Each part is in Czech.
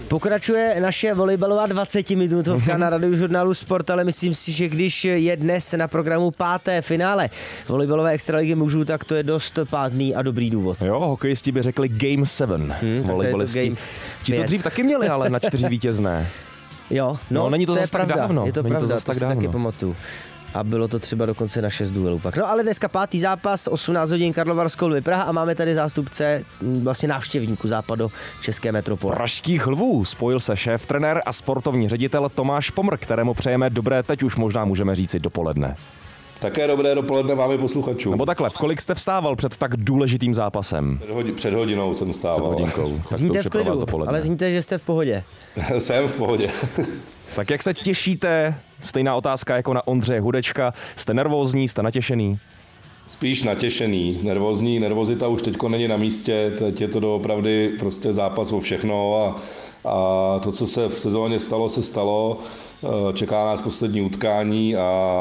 Pokračuje naše volejbalová 20-minutovka na Radiožurnálu Sport, ale myslím si, že když je dnes na programu 5. finále volejbalové extraligy mužů, tak to je dost pádný a dobrý důvod. Jo, hokejisti by řekli Game 7. Volejbalisti. Ti to dřív taky měli, ale na 4 vítězné. Jo, no není to zase tak dávno. Je to pravda, to si taky pamatuju. A bylo to třeba dokonce na 6 duelů pak. No ale dneska 5. zápas, 18 hodin Karlovarsko Lvy Praha a máme tady zástupce vlastně návštěvníků západo české metropole. Pražských Lvů spojil se šéf-trenér a sportovní ředitel Tomáš Pomr, kterému přejeme dobré, teď už možná můžeme říci dopoledne. Také dobré dopoledne vám i posluchačům. Nebo takhle, v kolik jste vstával před tak důležitým zápasem? Před hodinou jsem vstával. Před hodinkou. Zníte v klidu, ale zníte, že jste v pohodě. Jsem v pohodě. Tak jak se těšíte? Stejná otázka jako na Ondřeje Hudečka. Jste nervózní, jste natěšený? Spíš natěšený. Nervozita už teďko není na místě. Teď je to doopravdy prostě zápas o všechno a to, co se v sezóně stalo, se stalo. Čeká nás poslední utkání a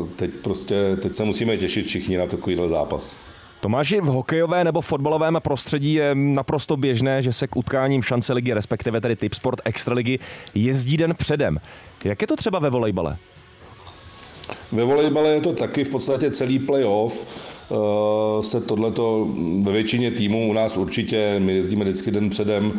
teď se musíme těšit všichni na takovýhle zápas. Tomáši, v hokejové nebo fotbalovém prostředí je naprosto běžné, že se k utkáním šance ligy, respektive tedy Tipsport Extraligy, jezdí den předem. Jak je to třeba ve volejbale? Ve volejbale je to taky v podstatě celý playoff. Se tohleto ve většině týmů u nás určitě, my jezdíme vždycky den předem,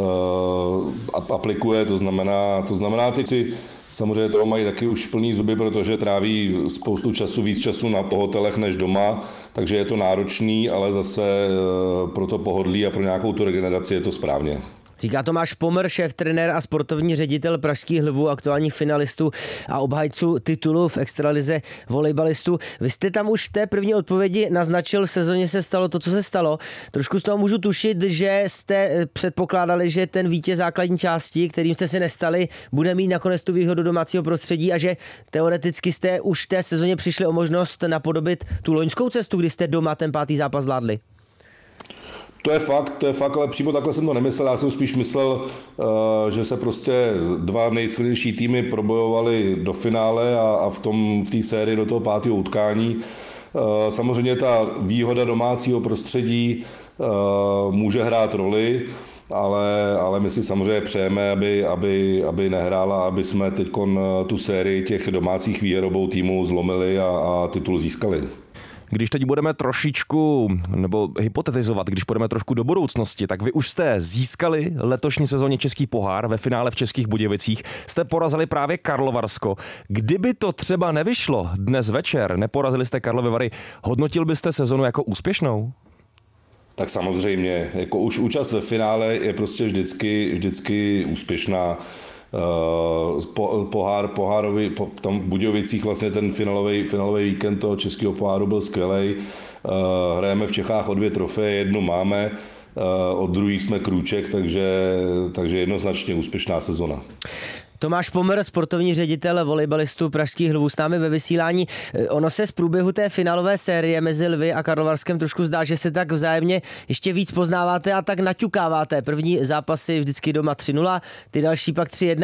aplikuje, to znamená ty si samozřejmě toho mají taky už plný zuby, protože tráví spoustu času, víc času na hotelech než doma, takže je to náročný, ale zase pro to pohodlí a pro nějakou tu regeneraci je to správně. Říká Tomáš Pomr, šéf-trenér a sportovní ředitel Pražských Lvů, aktuálních finalistů a obhajců titulu v extralize volejbalistů. Vy jste tam už v té první odpovědi naznačil, v sezóně se stalo to, co se stalo. Trošku z toho můžu tušit, že jste předpokládali, že ten vítěz základní části, kterým jste se nestali, bude mít nakonec tu výhodu domácího prostředí a že teoreticky jste už v té sezóně přišli o možnost napodobit tu loňskou cestu, kdy jste doma ten 5. zápas zvládli. To je fakt, ale přímo takhle jsem to nemyslel. Já jsem spíš myslel, že se prostě dva nejsilnější týmy probojovali do finále a v té sérii do toho 5. utkání. Samozřejmě ta výhoda domácího prostředí může hrát roli, ale my si samozřejmě přejeme, aby nehrála, aby jsme teď tu sérii těch domácích výher týmů zlomili a titul získali. Když teď budeme trošičku, nebo hypotetizovat, když půjdeme trošku do budoucnosti, tak vy už jste získali letošní sezóně Český pohár ve finále v Českých Budějovicích. Jste porazili právě Karlovarsko. Kdyby to třeba nevyšlo dnes večer, neporazili jste Karlovy Vary, hodnotil byste sezonu jako úspěšnou? Tak samozřejmě, jako už účast ve finále je prostě vždycky úspěšná. Pohárový, tam v Budějovicích vlastně ten finálový víkend toho Českého poháru byl skvělej. Hrajeme v Čechách o 2 trofeje, jednu máme, od druhý jsme krůček, takže jednoznačně úspěšná sezona. Tomáš Pomr, sportovní ředitel volejbalistů Pražských Lvů, s námi ve vysílání. Ono se z průběhu té finálové série mezi Lvy a Karlovarskem trošku zdá, že se tak vzájemně ještě víc poznáváte a tak naťukáváte. První zápasy vždycky doma 3-0, ty další pak 3-1.